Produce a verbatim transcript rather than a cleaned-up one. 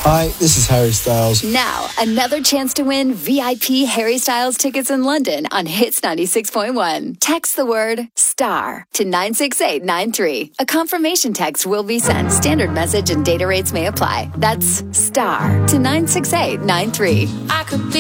Hi, this is Harry Styles. Now, another chance to win V I P Harry Styles tickets in London on Hits ninety-six point one. Text the word STAR to nine six eight nine three. A confirmation text will be sent. Standard message and data rates may apply. That's STAR to nine six eight nine three. I could be